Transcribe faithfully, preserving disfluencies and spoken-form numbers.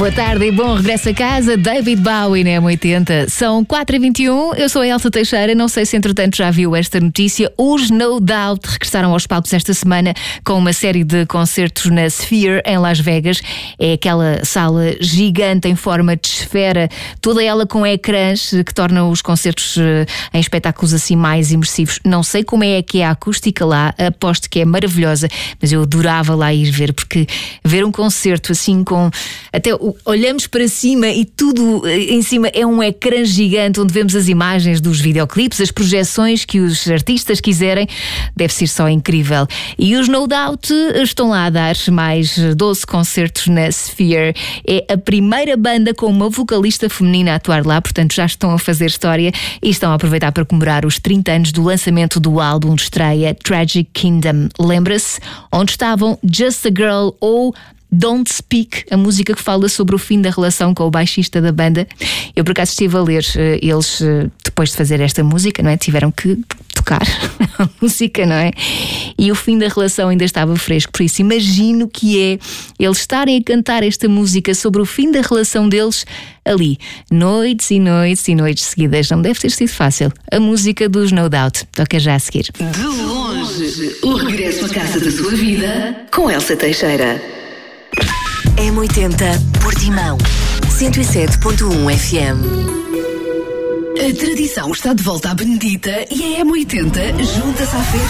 Boa tarde e bom regresso a casa. David Bowie na M oitenta. São quatro e vinte e um. Eu sou a Elsa Teixeira. Não sei se entretanto já viu esta notícia. Os No Doubt regressaram aos palcos esta semana com uma série de concertos na Sphere em Las Vegas. É aquela sala gigante em forma de esfera, toda ela com ecrãs que tornam os concertos em espetáculos assim mais imersivos. Não sei como é que é a acústica lá, aposto que é maravilhosa, mas eu adorava lá ir ver, porque ver um concerto assim com até olhamos para cima e tudo em cima é um ecrã gigante onde vemos as imagens dos videoclipes, as projeções que os artistas quiserem. Deve ser só incrível. E os No Doubt estão lá a dar mais doze concertos na Sphere. É a primeira banda com uma vocalista feminina a atuar lá, portanto já estão a fazer história e estão a aproveitar para comemorar os trinta anos do lançamento do álbum de estreia Tragic Kingdom. Lembra-se? Onde estavam Just a Girl ou Don't Speak, a música que fala sobre o fim da relação com o baixista da banda. Eu por acaso estive a ler, eles depois de fazer esta música, não é? Tiveram que tocar a música, não é? E o fim da relação ainda estava fresco, por isso imagino que é eles estarem a cantar esta música sobre o fim da relação deles ali, noites e noites e noites seguidas. Não deve ter sido fácil. A música dos No Doubt toca já a seguir. De longe, o regresso à casa da sua vida com Elsa Teixeira. M oitenta Portimão, cento e sete ponto um F M. A tradição está de volta à Benedita e a M oitenta junta-se à festa.